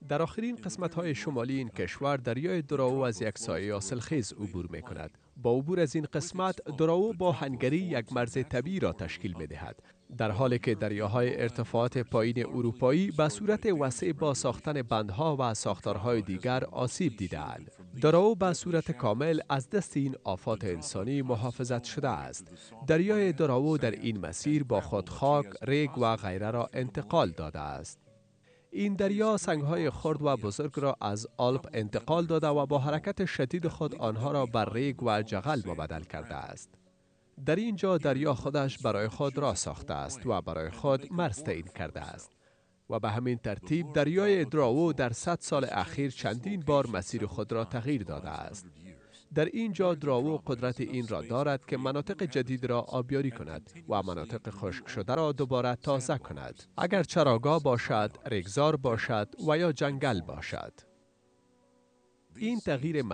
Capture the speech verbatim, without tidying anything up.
در آخرین قسمت‌های شمالی این کشور دریای دراو از یک سایه حاصلخیز عبور می‌کند. با عبور از این قسمت، دراو با هنگری یک مرز طبیعی را تشکیل می‌دهد. در حالی که دریاهای ارتفاعات پایین اروپایی به صورت وسیع با ساختن بندها و ساختارهای دیگر آسیب دیده‌اند. دراو به صورت کامل از دست این آفات انسانی محافظت شده است. دریای دراو در این مسیر با خود خاک، ریگ و غیره را انتقال داده است. این دریا سنگ‌های خرد و بزرگ را از آلپ انتقال داده و با حرکت شدید خود آنها را بر ریگ و جغل مبدل کرده است. در اینجا دریا خودش برای خود راه ساخته است و برای خود مرز تعیین کرده است. و به همین ترتیب دریای دراو در صد سال اخیر چندین بار مسیر خود را تغییر داده است. در اینجا دراو قدرت این را دارد که مناطق جدید را آبیاری کند و مناطق خشک شده را دوباره تازه کند. اگر چراگاه باشد، ریگزار باشد و یا جنگل باشد. این تغییر